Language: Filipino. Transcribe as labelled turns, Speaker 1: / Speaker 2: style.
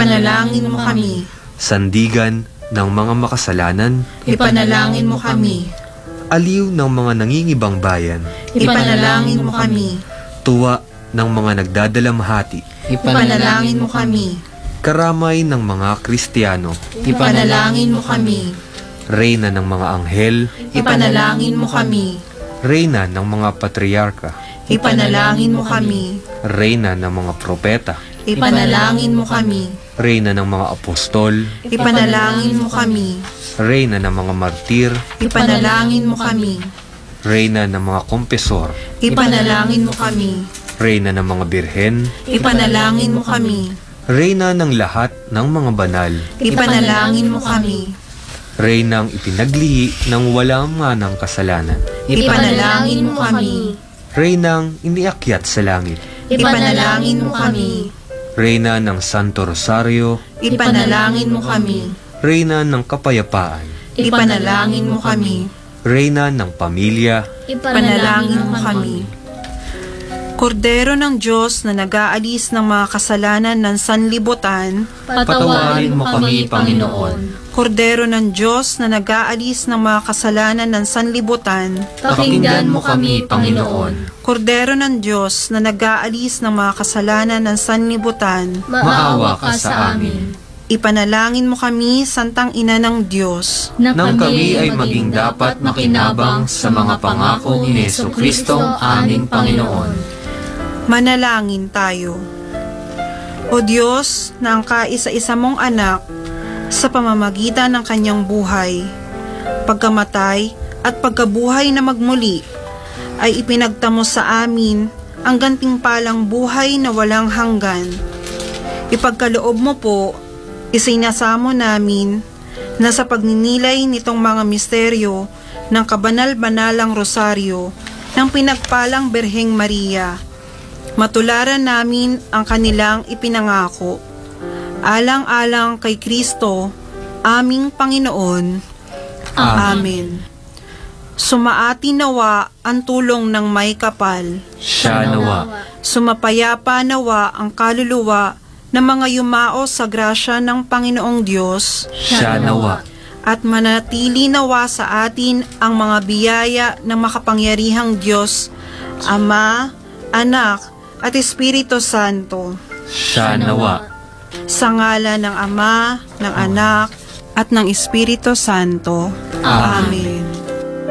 Speaker 1: Ipanalangin mo kami.
Speaker 2: Sandigan ng mga makasalanan,
Speaker 1: Ipanalangin mo kami.
Speaker 2: aliw ng mga nangingibang bayan,
Speaker 1: Ipanalangin mo kami.
Speaker 2: tuwa ng mga nagdadalamhati,
Speaker 1: Ipanalangin mo kami.
Speaker 2: karamay ng mga Kristiyano,
Speaker 1: Ipanalangin mo kami.
Speaker 2: reyna ng mga anghel,
Speaker 1: Ipanalangin mo kami.
Speaker 2: reyna ng mga patriarka,
Speaker 1: Ipanalangin mo kami.
Speaker 2: reyna ng mga propeta,
Speaker 1: Ipanalangin mo kami.
Speaker 2: reyna ng mga apostol,
Speaker 1: Ipanalangin mo kami.
Speaker 2: reyna ng mga martir,
Speaker 1: Ipanalangin mo kami.
Speaker 2: reyna ng mga kompesor,
Speaker 1: Ipanalangin mo kami.
Speaker 2: reyna ng mga birhen,
Speaker 1: Ipanalangin mo kami.
Speaker 2: reyna ng lahat ng mga banal,
Speaker 1: Ipanalangin mo kami.
Speaker 2: reynang ipinaglihi ng walang manang kasalanan,
Speaker 1: Ipanalangin mo kami.
Speaker 2: reynang iniakyat sa langit,
Speaker 1: Ipanalangin mo kami.
Speaker 2: reyna ng Santo Rosario,
Speaker 1: Ipanalangin mo kami.
Speaker 2: reyna ng kapayapaan,
Speaker 1: Ipanalangin mo kami.
Speaker 2: reyna ng pamilya,
Speaker 1: Ipanalangin mo kami. Kordero ng Diyos na nag-aalis ng mga kasalanan ng sanlibutan,
Speaker 3: Patawarin mo kami, Panginoon.
Speaker 1: Kordero ng Diyos na nag-aalis ng mga kasalanan ng sanlibutan,
Speaker 3: Pakinggan mo kami, Panginoon.
Speaker 1: Kordero ng Diyos na nag-aalis ng mga kasalanan ng sanlibutan,
Speaker 3: Maawa ka sa amin.
Speaker 1: ipanalangin mo kami, Santang Ina ng Diyos.
Speaker 2: nang kami ay maging dapat makinabang sa mga pangako ni Jesucristong aming Panginoon.
Speaker 1: Manalangin tayo. O Diyos, na ang kaisa-isa mong anak, sa pamamagitan ng kanyang buhay, pagkamatay at pagkabuhay na magmuli, ay ipinagtamo sa amin ang gantimpalang buhay na walang hanggan. Ipagkaloob mo po, isinasamo namin na sa pagninilay nitong mga misteryo ng kabanal-banalang rosaryo ng pinagpalang Birheng Maria, matularan namin ang kanilang ipinangako. Alang-alang kay Kristo, aming Panginoon. Amen. Sumaati nawa ang tulong ng may kapal.
Speaker 2: Siya nawa,
Speaker 1: Sumapayapa nawa ang kaluluwa ng mga yumao sa grasya ng Panginoong Diyos.
Speaker 2: siya nawa,
Speaker 1: At manatili nawa sa atin ang mga biyaya ng makapangyarihang Diyos, Ama, Anak, at Espiritu Santo.
Speaker 2: siya nawa.
Speaker 1: Sa ngalan ng Ama, ng Anak, at ng Espiritu Santo. Amen.